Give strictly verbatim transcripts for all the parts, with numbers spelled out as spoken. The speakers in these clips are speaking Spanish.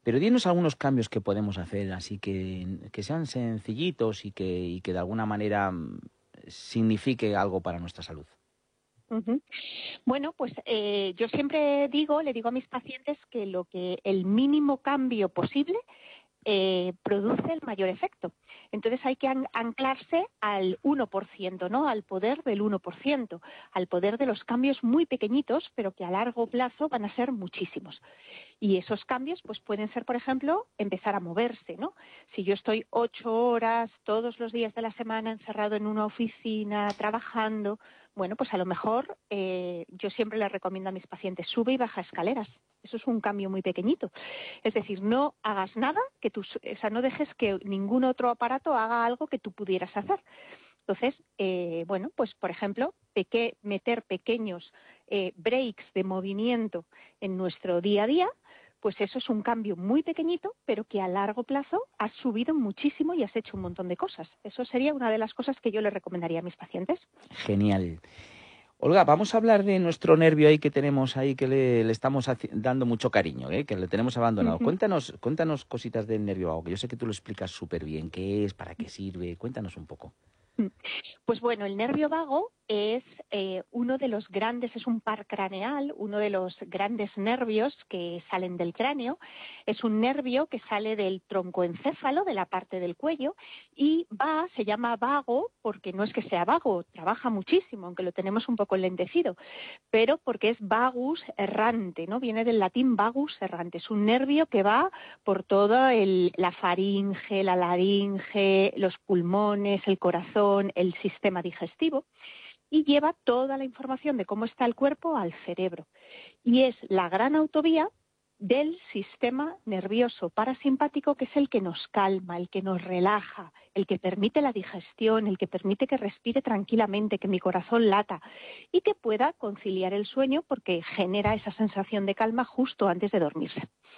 Pero dinos algunos cambios que podemos hacer, así que, que sean sencillitos y que, y que de alguna manera mm, signifique algo para nuestra salud. Ujú. Bueno, pues eh, yo siempre digo, le digo a mis pacientes que lo que el mínimo cambio posible eh, produce el mayor efecto. Entonces hay que an- anclarse al uno por ciento, ¿no? Al poder del uno por ciento, al poder de los cambios muy pequeñitos, pero que a largo plazo van a ser muchísimos. Y esos cambios pues pueden ser, por ejemplo, empezar a moverse, ¿no? Si yo estoy ocho horas todos los días de la semana encerrado en una oficina, trabajando, bueno, pues a lo mejor eh, yo siempre les recomiendo a mis pacientes, sube y baja escaleras. Eso es un cambio muy pequeñito. Es decir, no hagas nada, que tú, o sea, no dejes que ningún otro aparato haga algo que tú pudieras hacer. Entonces, eh, bueno, pues por ejemplo, peque- meter pequeños eh, breaks de movimiento en nuestro día a día, pues eso es un cambio muy pequeñito, pero que a largo plazo has subido muchísimo y has hecho un montón de cosas. Eso sería una de las cosas que yo le recomendaría a mis pacientes. Genial. Olga, vamos a hablar de nuestro nervio ahí que tenemos ahí, que le, le estamos haci- dando mucho cariño, ¿eh? Que le tenemos abandonado. Ujú. Cuéntanos, cuéntanos cositas del nervio vago, que yo sé que tú lo explicas súper bien. ¿Qué es? ¿Para qué sirve? Cuéntanos un poco. Pues bueno, el nervio vago es eh, uno de los grandes, es un par craneal, uno de los grandes nervios que salen del cráneo. Es un nervio que sale del troncoencéfalo, de la parte del cuello, y va, se llama vago porque no es que sea vago, trabaja muchísimo, aunque lo tenemos un poco enlentecido, pero porque es vagus errante, ¿no? Viene del latín vagus errante. Es un nervio que va por toda el, la faringe, la laringe, los pulmones, el corazón, el sistema digestivo, y lleva toda la información de cómo está el cuerpo al cerebro. Y es la gran autovía del sistema nervioso parasimpático, que es el que nos calma, el que nos relaja, el que permite la digestión, el que permite que respire tranquilamente, que mi corazón lata y que pueda conciliar el sueño porque genera esa sensación de calma justo antes de dormirse.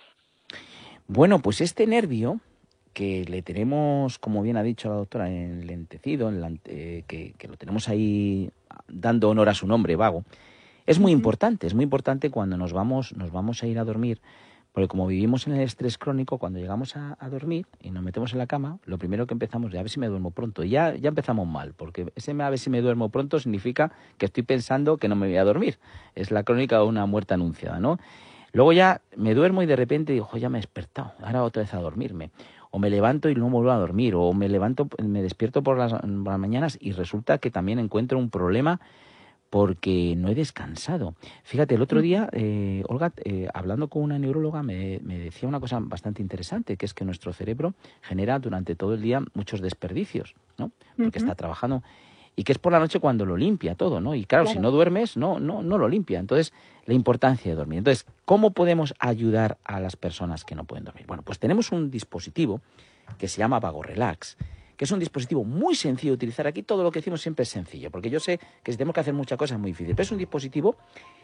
Bueno, pues este nervio que le tenemos, como bien ha dicho la doctora, enlentecido, enlante- que, que lo tenemos ahí dando honor a su nombre, vago, es muy Uh-huh. importante, es muy importante cuando nos vamos, nos vamos a ir a dormir, porque como vivimos en el estrés crónico, cuando llegamos a, a dormir y nos metemos en la cama, lo primero que empezamos es a ver si me duermo pronto. Y ya, ya empezamos mal, porque ese a ver si me duermo pronto significa que estoy pensando que no me voy a dormir. Es la crónica de una muerte anunciada, ¿no? Luego ya me duermo y de repente digo, "Jo, ya me he despertado, ahora otra vez a dormirme". O me levanto y no vuelvo a dormir, o me levanto, me despierto por las, por las mañanas y resulta que también encuentro un problema porque no he descansado. Fíjate, el otro Uh-huh. día, eh, Olga, eh, hablando con una neuróloga, me, me decía una cosa bastante interesante, que es que nuestro cerebro genera durante todo el día muchos desperdicios, ¿no? Porque Uh-huh. está trabajando, y que es por la noche cuando lo limpia todo, ¿no? Y claro, si Claro. no duermes, no, no, no lo limpia. Entonces, la importancia de dormir. Entonces, ¿cómo podemos ayudar a las personas que no pueden dormir? Bueno, pues tenemos un dispositivo que se llama Vago Relax, que es un dispositivo muy sencillo de utilizar. Aquí todo lo que decimos siempre es sencillo, porque yo sé que si tenemos que hacer muchas cosas es muy difícil, pero es un dispositivo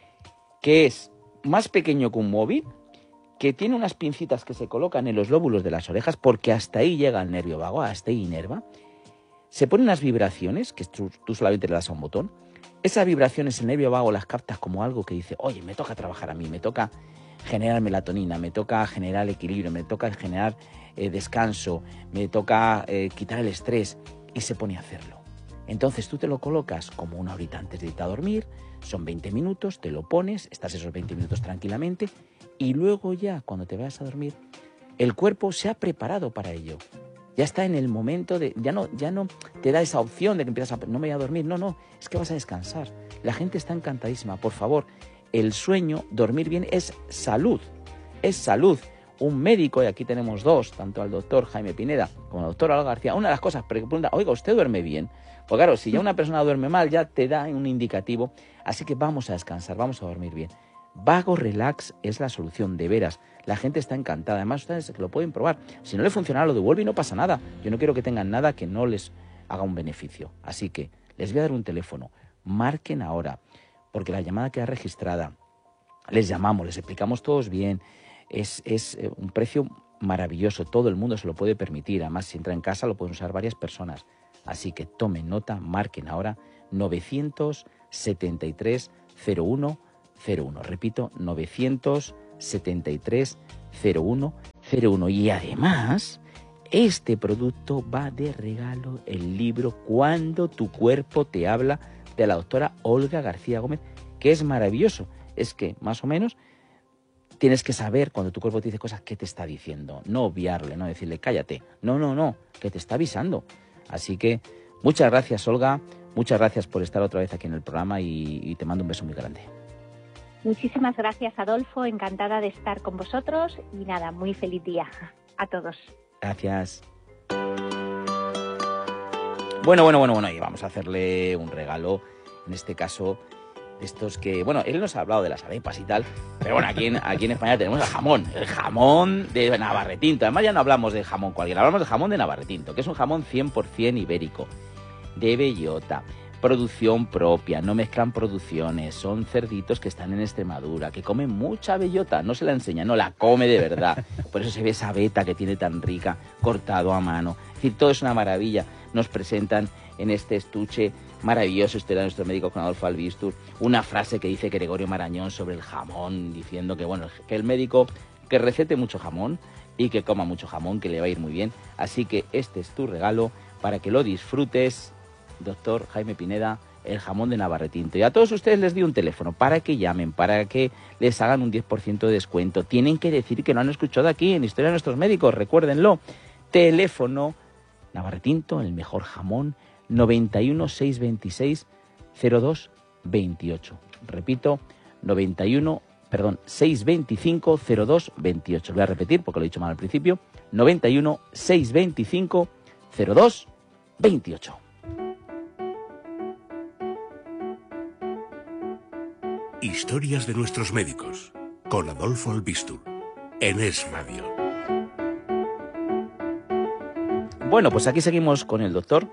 que es más pequeño que un móvil, que tiene unas pincitas que se colocan en los lóbulos de las orejas, porque hasta ahí llega el nervio vago, hasta ahí inerva. Se ponen unas vibraciones, que tú, tú solamente le das a un botón. Esas vibraciones el nervio vago las captas como algo que dice, oye, me toca trabajar a mí, me toca generar melatonina, me toca generar equilibrio, me toca generar eh, descanso, me toca eh, quitar el estrés, y se pone a hacerlo. Entonces tú te lo colocas como una horita antes de irte a dormir, son veinte minutos, te lo pones, estás esos veinte minutos tranquilamente, y luego ya cuando te vayas a dormir, el cuerpo se ha preparado para ello. Ya está en el momento de, ya no, ya no te da esa opción de que empiezas a, no me voy a dormir, no, no, es que vas a descansar. La gente está encantadísima, por favor, el sueño, dormir bien es salud, es salud. Un médico, y aquí tenemos dos, tanto al doctor Jaime Pineda como al doctor Alba García, una de las cosas, pregunta, oiga, ¿usted duerme bien? Pues claro, si ya una persona duerme mal, ya te da un indicativo, así que vamos a descansar, vamos a dormir bien. Vago Relax es la solución, de veras. La gente está encantada. Además, ustedes lo pueden probar. Si no le funciona, lo devuelve y no pasa nada. Yo no quiero que tengan nada que no les haga un beneficio. Así que les voy a dar un teléfono. Marquen ahora, porque la llamada queda registrada. Les llamamos, les explicamos todos bien. Es, es un precio maravilloso. Todo el mundo se lo puede permitir. Además, si entra en casa, lo pueden usar varias personas. Así que tomen nota, marquen ahora novecientos setenta y tres cero uno cero uno. Repito, novecientos setenta y tres cero uno cero uno. Y además, este producto va de regalo, el libro Cuando tu cuerpo te habla, de la doctora Olga García Gómez, que es maravilloso. Es que, más o menos, tienes que saber cuando tu cuerpo te dice cosas qué te está diciendo. No obviarle, no decirle cállate. No, no, no, que te está avisando. Así que muchas gracias, Olga. Muchas gracias por estar otra vez aquí en el programa y, y te mando un beso muy grande. Muchísimas gracias, Adolfo. Encantada de estar con vosotros y nada, muy feliz día a todos. Gracias. Bueno, bueno, bueno, bueno, y vamos a hacerle un regalo, en este caso, estos que, bueno, él nos ha hablado de las arepas y tal, pero bueno, aquí en, aquí en España tenemos el jamón, el jamón de Navarretinto. Además ya no hablamos de jamón cualquiera, hablamos del jamón de Navarretinto, que es un jamón cien por ciento ibérico, de bellota, producción propia, no mezclan producciones, son cerditos que están en Extremadura, que comen mucha bellota, no se la enseña, no la come de verdad, por eso se ve esa veta que tiene tan rica, cortado a mano, es decir, todo es una maravilla. Nos presentan en este estuche maravilloso, este era nuestro médico con Adolfo Albistur, una frase que dice Gregorio Marañón sobre el jamón, diciendo que bueno, que el médico que recete mucho jamón y que coma mucho jamón, que le va a ir muy bien. Así que este es tu regalo para que lo disfrutes, doctor Jaime Pineda, el jamón de Navarretinto. Y a todos ustedes les di un teléfono para que llamen, para que les hagan un diez por ciento de descuento. Tienen que decir que no han escuchado aquí en Historia de Nuestros Médicos, recuérdenlo. Teléfono Navarretinto, el mejor jamón, noventa y uno, seiscientos veintiséis, cero dos veintiocho. Repito, noventa y uno, perdón, seiscientos veinticinco, cero dos veintiocho. Lo voy a repetir porque lo he dicho mal al principio. noventa y uno, seiscientos veinticinco, cero dos veintiocho. Historias de nuestros médicos, con Adolfo Albistur, en Es Radio. Bueno, pues aquí seguimos con el doctor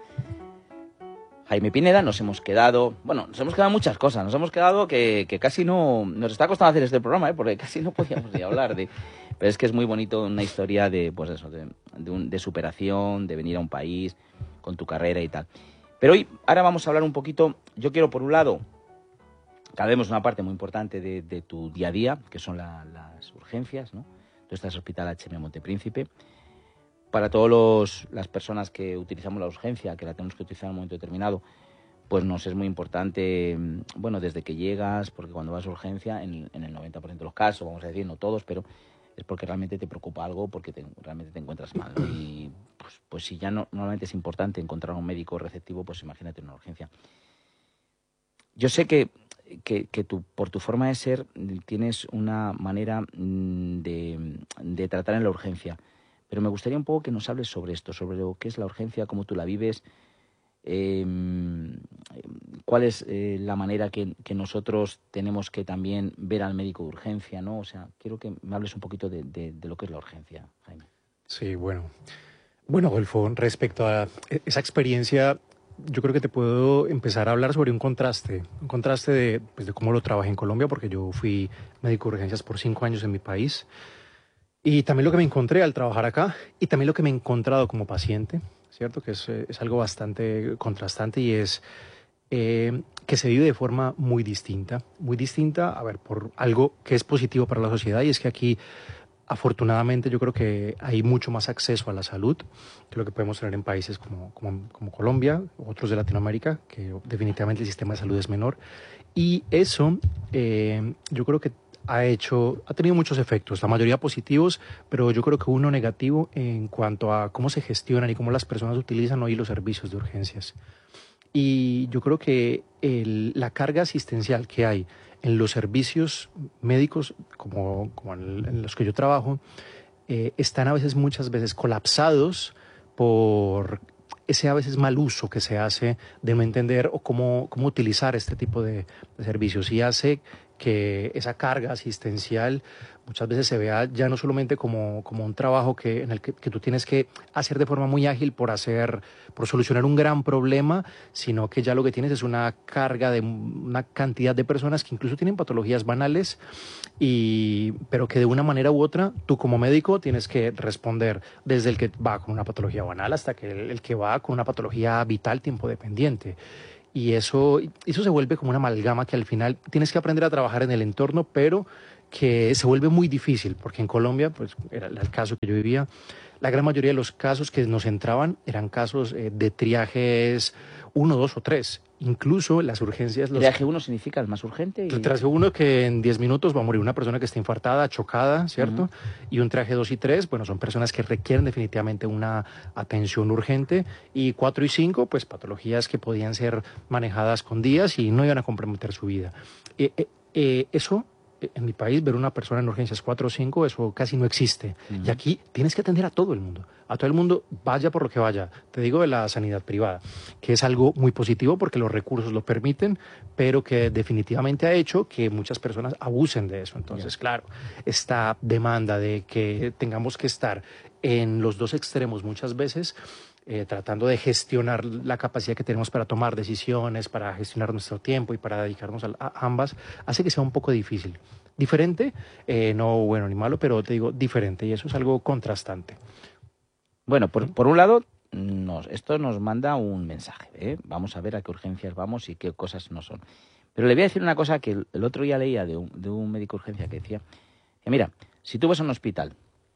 Jaime Pineda. Nos hemos quedado, bueno, nos hemos quedado muchas cosas. Nos hemos quedado que, que casi no, nos está costando hacer este programa, ¿eh? Porque casi no podíamos ni hablar de, pero es que es muy bonito una historia de, pues eso, de, de, un, de superación, de venir a un país con tu carrera y tal. Pero hoy, ahora vamos a hablar un poquito. Yo quiero, por un lado, que hablemos una parte muy importante de, de tu día a día, que son la, las urgencias, ¿no? Tú estás en el Hospital H M Montepríncipe. Para todas las personas que utilizamos la urgencia, que la tenemos que utilizar en un momento determinado, pues nos es muy importante, bueno, desde que llegas, porque cuando vas a urgencia, en, en el noventa por ciento de los casos, vamos a decir, no todos, pero es porque realmente te preocupa algo, porque te, realmente te encuentras mal, ¿no? Y pues, pues si ya no, normalmente es importante encontrar un médico receptivo, pues imagínate una urgencia. Yo sé que, que, que tú, por tu forma de ser, tienes una manera de, de tratar en la urgencia. Pero me gustaría un poco que nos hables sobre esto, sobre lo que es la urgencia, cómo tú la vives, eh, cuál es eh, la manera que, que nosotros tenemos que también ver al médico de urgencia, ¿no? O sea, quiero que me hables un poquito de, de, de lo que es la urgencia, Jaime. Sí, bueno. Bueno, Adolfo, respecto a esa experiencia, yo creo que te puedo empezar a hablar sobre un contraste, un contraste de, pues, de cómo lo trabajé en Colombia, porque yo fui médico de urgencias por cinco años en mi país. Y también lo que me encontré al trabajar acá y también lo que me he encontrado como paciente, ¿cierto? Que es, es algo bastante contrastante y es eh, que se vive de forma muy distinta. Muy distinta, a ver, por algo que es positivo para la sociedad y es que aquí, afortunadamente, yo creo que hay mucho más acceso a la salud que lo que podemos tener en países como, como, como Colombia, otros de Latinoamérica, que definitivamente el sistema de salud es menor. Y eso, eh, yo creo que ha hecho, ha tenido muchos efectos, la mayoría positivos, pero yo creo que uno negativo en cuanto a cómo se gestionan y cómo las personas utilizan hoy los servicios de urgencias. Y yo creo que el, la carga asistencial que hay en los servicios médicos, como, como en, en los que yo trabajo, eh, están a veces, muchas veces colapsados por ese a veces mal uso que se hace de no entender o cómo, cómo utilizar este tipo de, de servicios y hace que esa carga asistencial muchas veces se vea ya no solamente como, como un trabajo que, en el que, que tú tienes que hacer de forma muy ágil por hacer, por solucionar un gran problema, sino que ya lo que tienes es una carga de una cantidad de personas que incluso tienen patologías banales, y, pero que de una manera u otra tú como médico tienes que responder, desde el que va con una patología banal hasta que el, el que va con una patología vital tiempo dependiente. Y eso, eso se vuelve como una amalgama que al final tienes que aprender a trabajar en el entorno, pero que se vuelve muy difícil, porque en Colombia, pues era el caso que yo vivía, la gran mayoría de los casos que nos entraban eran casos eh, de triajes uno, dos o tres. Incluso las urgencias... Los... Triaje uno significa el más urgente. Y... El triaje uno que en diez minutos va a morir una persona que está infartada, chocada, ¿cierto? Uh-huh. Y un triaje dos y tres, bueno, son personas que requieren definitivamente una atención urgente. Y cuatro y cinco, pues patologías que podían ser manejadas con días y no iban a comprometer su vida. Eh, eh, eh, eso... En mi país, ver una persona en urgencias cuatro o cinco, eso casi no existe. Uh-huh. Y aquí tienes que atender a todo el mundo. A todo el mundo, vaya por lo que vaya. Te digo de la sanidad privada, que es algo muy positivo porque los recursos lo permiten, pero que definitivamente ha hecho que muchas personas abusen de eso. Entonces, yeah. claro, esta demanda de que tengamos que estar en los dos extremos muchas veces, Eh, tratando de gestionar la capacidad que tenemos para tomar decisiones, para gestionar nuestro tiempo y para dedicarnos a, a ambas, hace que sea un poco difícil. Diferente, eh, no bueno ni malo, pero te digo diferente, y eso es algo contrastante. Bueno, por, por un lado, nos, esto nos manda un mensaje, ¿eh? Vamos a ver a qué urgencias vamos y qué cosas no son. Pero le voy a decir una cosa que el, el otro día leía de un, de un médico de urgencia que decía, que mira, si tú vas a un hospital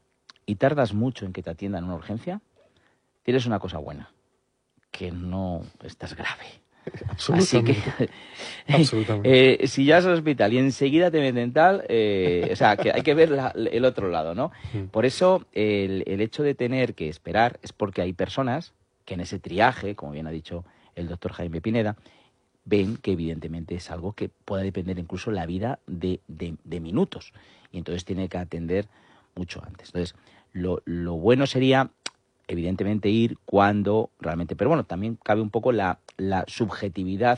y tardas mucho en que te atiendan en una urgencia, tienes una cosa buena, que no estás grave. Absolutamente. Así que, Absolutamente. Eh, si ya vas al hospital y enseguida te meten tal, eh, o sea, que hay que ver la, el otro lado, ¿no? Mm. Por eso, el, el hecho de tener que esperar es porque hay personas que en ese triaje, como bien ha dicho el doctor Jaime Pineda, ven que evidentemente es algo que puede depender incluso la vida de, de, de minutos. Y entonces tiene que atender mucho antes. Entonces, lo, lo bueno sería... evidentemente ir cuando realmente... Pero bueno, también cabe un poco la, la subjetividad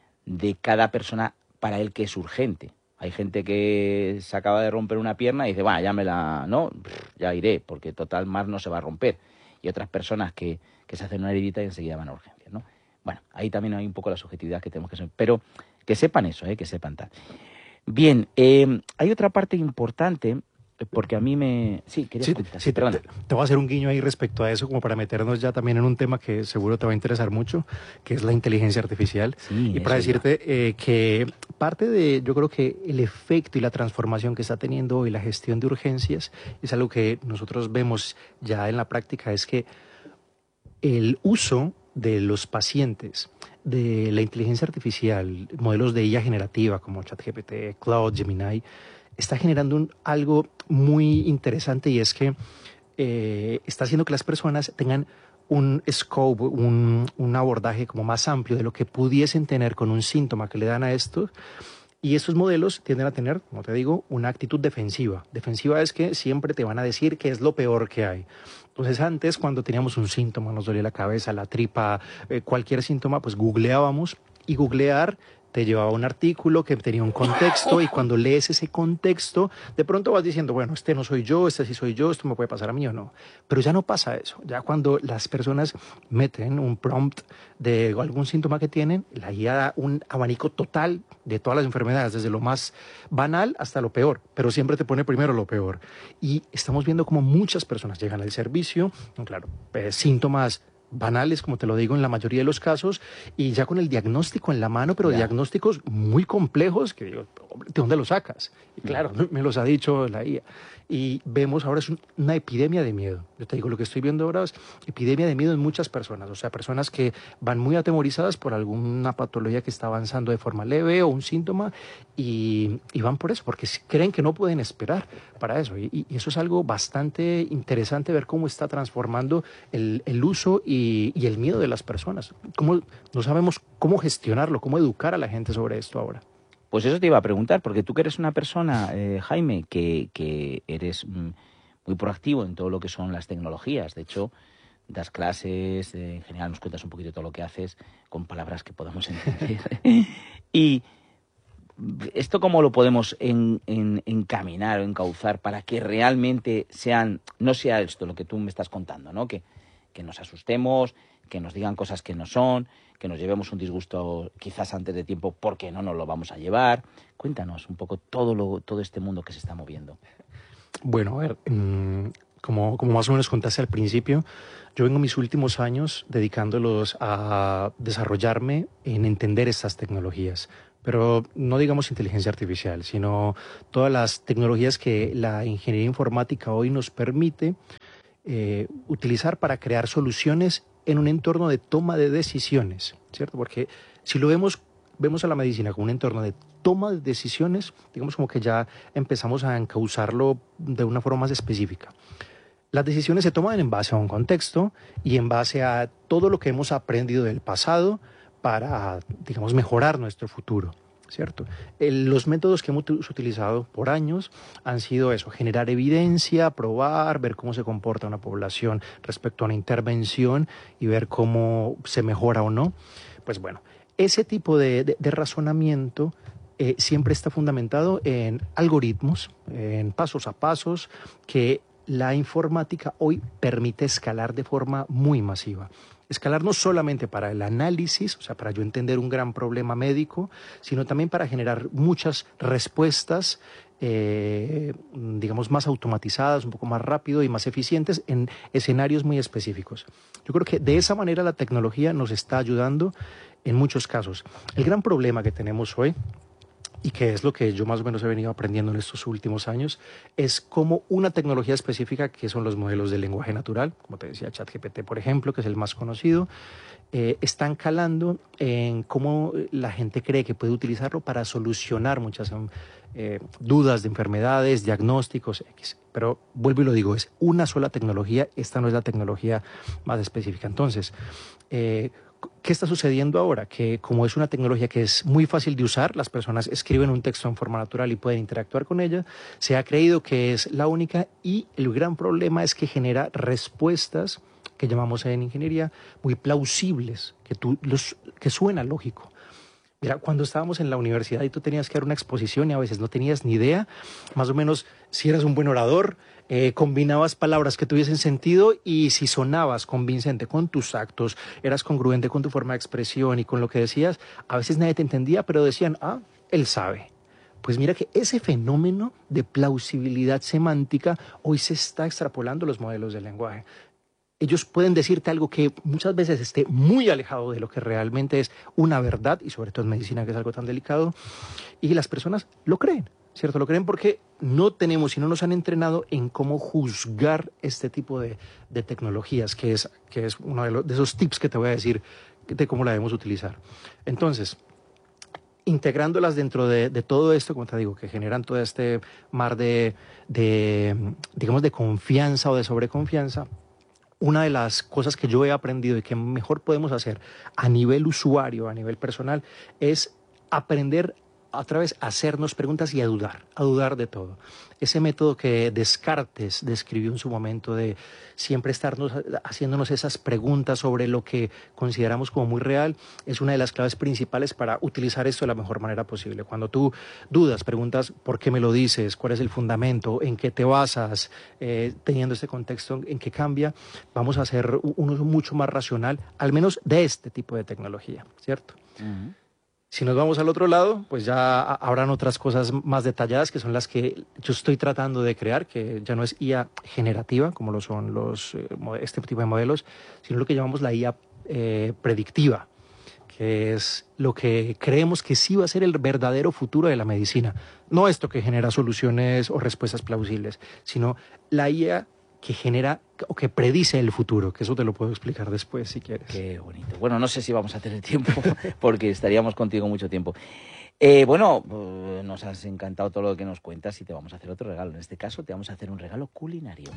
de cada persona para él que es urgente. Hay gente que se acaba de romper una pierna y dice, bueno, ya me la... no, ya iré, porque total más no se va a romper. Y otras personas que, que se hacen una heridita y enseguida van a urgencias, ¿no? Bueno, ahí también hay un poco la subjetividad que tenemos que saber. Pero que sepan eso, ¿eh? Que sepan tal. Bien, eh, hay otra parte importante... Porque a mí me... Sí, quería sí, comentar. Sí, te, te, te voy a hacer un guiño ahí respecto a eso, como para meternos ya también en un tema que seguro te va a interesar mucho, que es la inteligencia artificial. Sí, y para decirte eh, que parte de, yo creo que el efecto y la transformación que está teniendo hoy la gestión de urgencias es algo que nosotros vemos ya en la práctica, es que el uso de los pacientes de la inteligencia artificial, modelos de I A generativa como ChatGPT, Claude, Gemini, está generando un, algo muy interesante, y es que eh, está haciendo que las personas tengan un scope, un, un abordaje como más amplio de lo que pudiesen tener con un síntoma que le dan a esto. Y estos modelos tienden a tener, como te digo, una actitud defensiva. Defensiva es que siempre te van a decir qué es lo peor que hay. Entonces antes, cuando teníamos un síntoma, nos dolía la cabeza, la tripa, eh, cualquier síntoma, pues googleábamos, y googlear te llevaba un artículo que tenía un contexto, y cuando lees ese contexto, de pronto vas diciendo, bueno, este no soy yo, este sí soy yo, esto me puede pasar a mí o no. Pero ya no pasa eso. Ya cuando las personas meten un prompt de algún síntoma que tienen, la guía da un abanico total de todas las enfermedades, desde lo más banal hasta lo peor, pero siempre te pone primero lo peor. Y estamos viendo como muchas personas llegan al servicio, claro, eh, síntomas banales, como te lo digo, en la mayoría de los casos, y ya con el diagnóstico en la mano, pero yeah. diagnósticos muy complejos, que digo, ¿de dónde lo sacas? Y claro, yeah. me los ha dicho la I A. Y vemos ahora es un, una epidemia de miedo. Yo te digo, lo que estoy viendo ahora es epidemia de miedo en muchas personas, o sea, personas que van muy atemorizadas por alguna patología que está avanzando de forma leve o un síntoma, y, y van por eso, porque creen que no pueden esperar para eso. Y, y eso es algo bastante interesante, ver cómo está transformando el, el uso y, y el miedo de las personas. Cómo, no sabemos cómo gestionarlo, cómo educar a la gente sobre esto ahora. Pues eso te iba a preguntar, porque tú que eres una persona, eh, Jaime, que, que eres mm, muy proactivo en todo lo que son las tecnologías. De hecho, das clases, eh, en general nos cuentas un poquito de todo lo que haces con palabras que podamos entender. Y ¿esto cómo lo podemos en, en, encaminar o encauzar para que realmente sean, no sea esto lo que tú me estás contando, ¿no? Que, que nos asustemos, que nos digan cosas que no son, que nos llevemos un disgusto quizás antes de tiempo porque no nos lo vamos a llevar? Cuéntanos un poco todo lo, todo este mundo que se está moviendo. Bueno, a ver, mmm, como, como más o menos contaste al principio, yo vengo mis últimos años dedicándolos a desarrollarme en entender estas tecnologías. pero no digamos inteligencia artificial, sino todas las tecnologías que la ingeniería informática hoy nos permite eh, utilizar para crear soluciones en un entorno de toma de decisiones, ¿cierto? Porque si lo vemos, vemos a la medicina como un entorno de toma de decisiones, digamos como que ya empezamos a encauzarlo de una forma más específica. Las decisiones se toman en base a un contexto y en base a todo lo que hemos aprendido del pasado para, digamos, mejorar nuestro futuro, ¿cierto? El, los métodos que hemos utilizado por años han sido eso, generar evidencia, probar, ver cómo se comporta una población respecto a una intervención y ver cómo se mejora o no. Pues bueno, ese tipo de, de, de razonamiento eh, siempre está fundamentado en algoritmos, en pasos a pasos que la informática hoy permite escalar de forma muy masiva. Escalar no solamente para el análisis, o sea, para yo entender un gran problema médico, sino también para generar muchas respuestas, eh, digamos, más automatizadas, un poco más rápido y más eficientes en escenarios muy específicos. Yo creo que de esa manera la tecnología nos está ayudando en muchos casos. El gran problema que tenemos hoy, y que es lo que yo más o menos he venido aprendiendo en estos últimos años, es cómo una tecnología específica, que son los modelos de lenguaje natural, como te decía ChatGPT, por ejemplo, que es el más conocido, eh, están calando en cómo la gente cree que puede utilizarlo para solucionar muchas eh, dudas de enfermedades, diagnósticos, X. Pero vuelvo y lo digo, es una sola tecnología, esta no es la tecnología más específica. Entonces, eh, ¿qué está sucediendo ahora? Que como es una tecnología que es muy fácil de usar, las personas escriben un texto en forma natural y pueden interactuar con ella, se ha creído que es la única y el gran problema es que genera respuestas que llamamos en ingeniería muy plausibles, que, tú, los, que suena lógico. Mira, cuando estábamos en la universidad y tú tenías que dar una exposición y a veces no tenías ni idea, más o menos si eras un buen orador, eh, combinabas palabras que tuviesen sentido y si sonabas convincente con tus actos, eras congruente con tu forma de expresión y con lo que decías, a veces nadie te entendía, pero decían, ah, él sabe. Pues mira que ese fenómeno de plausibilidad semántica hoy se está extrapolando a los modelos de lenguaje. Ellos pueden decirte algo que muchas veces esté muy alejado de lo que realmente es una verdad, y sobre todo en medicina, que es algo tan delicado, y las personas lo creen, ¿cierto? Lo creen porque no tenemos y no nos han entrenado en cómo juzgar este tipo de, de tecnologías, que es, que es uno de, los, de esos tips que te voy a decir de cómo la debemos utilizar. Entonces, integrándolas dentro de, de todo esto, como te digo, que generan todo este mar de, de, digamos, de confianza o de sobreconfianza, una de las cosas que yo he aprendido y que mejor podemos hacer a nivel usuario, a nivel personal, es aprender a través de hacernos preguntas y a dudar, a dudar de todo. Ese método que Descartes describió en su momento de siempre estarnos haciéndonos esas preguntas sobre lo que consideramos como muy real, es una de las claves principales para utilizar esto de la mejor manera posible. Cuando tú dudas, preguntas por qué me lo dices, cuál es el fundamento, en qué te basas, eh, teniendo este contexto en qué cambia, vamos a hacer un uso mucho más racional, al menos de este tipo de tecnología, ¿cierto? Uh-huh. Si nos vamos al otro lado, pues ya habrán otras cosas más detalladas que son las que yo estoy tratando de crear, que ya no es I A generativa, como lo son los, este tipo de modelos, sino lo que llamamos la I A eh, predictiva, que es lo que creemos que sí va a ser el verdadero futuro de la medicina. No esto que genera soluciones o respuestas plausibles, sino la I A que genera o que predice el futuro, que eso te lo puedo explicar después si quieres. Qué bonito. Bueno, no sé si vamos a tener tiempo porque estaríamos contigo mucho tiempo. Eh, bueno, eh, nos has encantado todo lo que nos cuentas y te vamos a hacer otro regalo. En este caso te vamos a hacer un regalo culinario.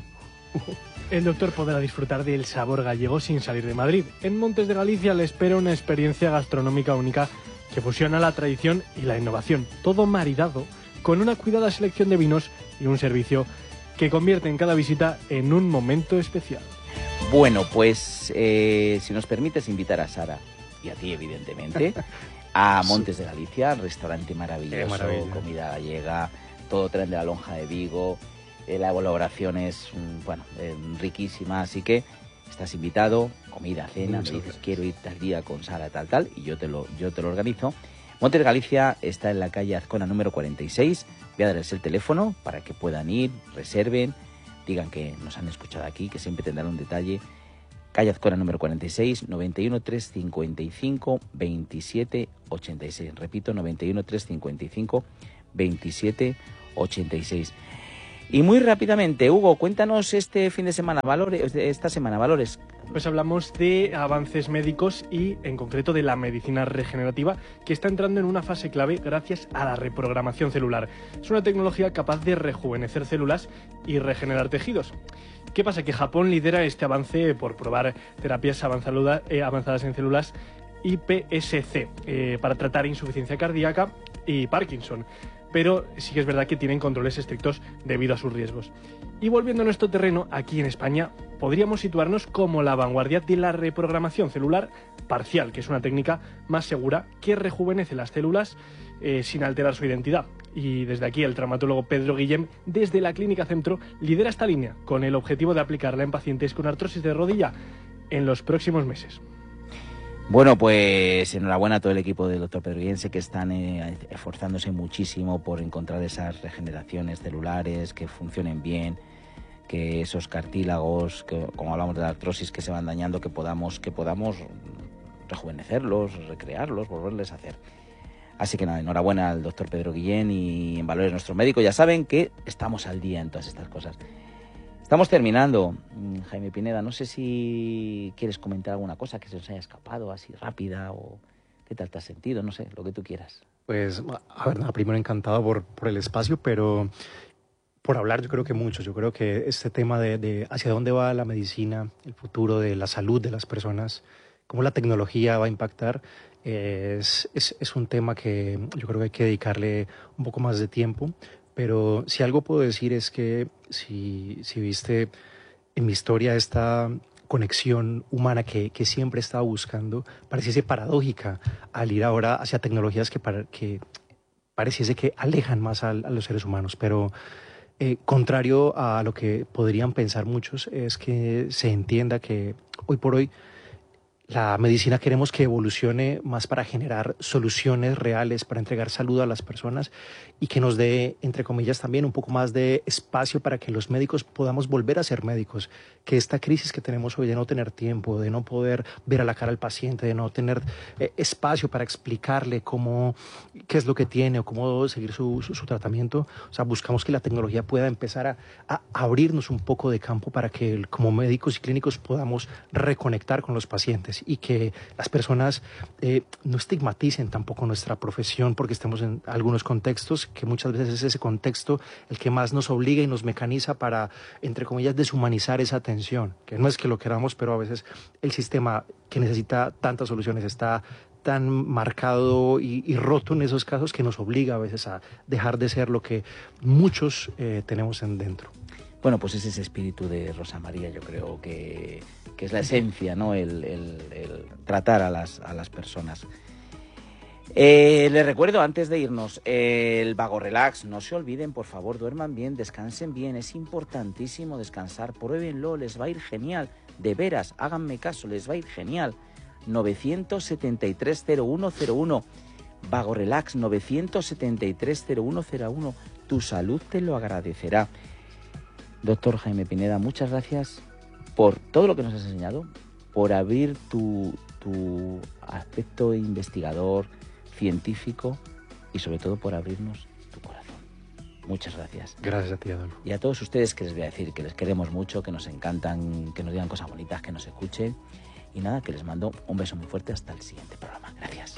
El doctor podrá disfrutar del sabor gallego sin salir de Madrid. En Montes de Galicia le espera una experiencia gastronómica única que fusiona la tradición y la innovación, todo maridado con una cuidada selección de vinos y un servicio que convierte en cada visita en un momento especial. Bueno, pues eh, si nos permites invitar a Sara y a ti, evidentemente, a Montes de Galicia, restaurante maravilloso, comida gallega, todo tren de la Lonja de Vigo, eh, la elaboración es, bueno, eh, riquísima, así que estás invitado, comida, cena, Muchas me dices gracias. Quiero ir tal día con Sara, tal, tal, y yo te lo, yo te lo organizo. Montes de Galicia está en la calle Azcona número cuarenta y seis. Voy a darles el teléfono para que puedan ir, reserven, digan que nos han escuchado aquí, que siempre tendrán un detalle. calle Azcona número cuarenta y seis, noventa y uno, trescientos cincuenta y cinco, veintisiete ochenta y seis. Repito, noventa y uno, trescientos cincuenta y cinco, veintisiete ochenta y seis. Y muy rápidamente, Hugo, cuéntanos este fin de semana, valores, esta semana, valores. Pues hablamos de avances médicos y en concreto de la medicina regenerativa, que está entrando en una fase clave gracias a la reprogramación celular. Es una tecnología capaz de rejuvenecer células y regenerar tejidos. ¿Qué pasa? Que Japón lidera este avance por probar terapias avanzadas, eh, avanzadas en células I P S C eh, para tratar insuficiencia cardíaca y Parkinson. Pero sí que es verdad que tienen controles estrictos debido a sus riesgos. Y volviendo a nuestro terreno, aquí en España podríamos situarnos como la vanguardia de la reprogramación celular parcial, que es una técnica más segura que rejuvenece las células eh, sin alterar su identidad. Y desde aquí el traumatólogo Pedro Guillem, desde la Clínica Centro, lidera esta línea con el objetivo de aplicarla en pacientes con artrosis de rodilla en los próximos meses. Bueno, pues enhorabuena a todo el equipo del doctor Pedro Guillem, que están eh, esforzándose muchísimo por encontrar esas regeneraciones celulares que funcionen bien, que esos cartílagos, que, como hablamos de la artrosis, que se van dañando, que podamos, que podamos rejuvenecerlos, recrearlos, volverles a hacer. Así que nada, enhorabuena al doctor Pedro Guillem y en Valores Nuestro Médico. Ya saben que estamos al día en todas estas cosas. Estamos terminando, Jaime Pineda, no sé si quieres comentar alguna cosa que se os haya escapado así rápida o qué tal te has sentido, no sé, lo que tú quieras. Pues, a ver, nada, primero encantado por, por el espacio, pero por hablar yo creo que mucho. Yo creo que este tema de, de hacia dónde va la medicina, el futuro de la salud de las personas, cómo la tecnología va a impactar, es, es, es un tema que yo creo que hay que dedicarle un poco más de tiempo. Pero si algo puedo decir es que si, si viste en mi historia esta conexión humana que, que siempre he estado buscando, pareciese paradójica al ir ahora hacia tecnologías que, para, que pareciese que alejan más a, a los seres humanos. Pero eh, contrario a lo que podrían pensar muchos, es que se entienda que hoy por hoy la medicina queremos que evolucione más para generar soluciones reales, para entregar salud a las personas y que nos dé, entre comillas, también un poco más de espacio para que los médicos podamos volver a ser médicos. Que esta crisis que tenemos hoy de no tener tiempo, de no poder ver a la cara al paciente, de no tener eh, espacio para explicarle cómo, qué es lo que tiene o cómo seguir su, su, su tratamiento. O sea, buscamos que la tecnología pueda empezar a, a abrirnos un poco de campo para que como médicos y clínicos podamos reconectar con los pacientes y que las personas eh, no estigmaticen tampoco nuestra profesión porque estamos en algunos contextos que muchas veces es ese contexto el que más nos obliga y nos mecaniza para, entre comillas, deshumanizar esa atención, que no es que lo queramos, pero a veces el sistema que necesita tantas soluciones está tan marcado y, y roto en esos casos que nos obliga a veces a dejar de ser lo que muchos eh, tenemos en dentro. Bueno, pues es ese espíritu de Rosa María, yo creo que, que es la esencia, ¿no? El, el, el tratar a las, a las personas. Eh, les recuerdo, antes de irnos, eh, el Vago Relax, no se olviden, por favor, duerman bien, descansen bien, es importantísimo descansar, pruébenlo, les va a ir genial, de veras, háganme caso, les va a ir genial. novecientos setenta y tres cero uno cero uno, Vago Relax, novecientos setenta y tres cero uno cero uno, tu salud te lo agradecerá. Doctor Jaime Pineda, muchas gracias por todo lo que nos has enseñado, por abrir tu, tu aspecto investigador, científico y sobre todo por abrirnos tu corazón. Muchas gracias. Gracias a ti, Adolfo. Y a todos ustedes que les voy a decir que les queremos mucho, que nos encantan, que nos digan cosas bonitas, que nos escuchen. Y nada, que les mando un beso muy fuerte hasta el siguiente programa. Gracias.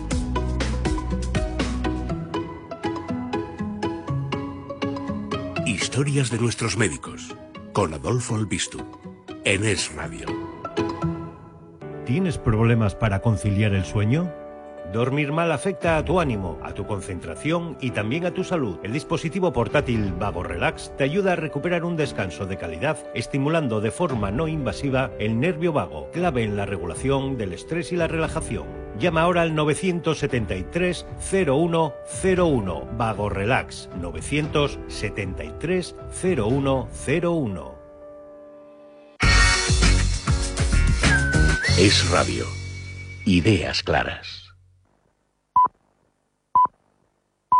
Historias de nuestros médicos, con Adolfo Albistur, en Es Radio. ¿Tienes problemas para conciliar el sueño? Dormir mal afecta a tu ánimo, a tu concentración y también a tu salud. El dispositivo portátil Vago Relax te ayuda a recuperar un descanso de calidad, estimulando de forma no invasiva el nervio vago, clave en la regulación del estrés y la relajación. Llama ahora al novecientos setenta y tres cero uno cero uno. Vago Relax, novecientos setenta y tres cero uno cero uno. Es Radio. Ideas claras.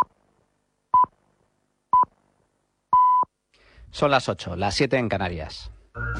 Son las ocho, las siete en Canarias.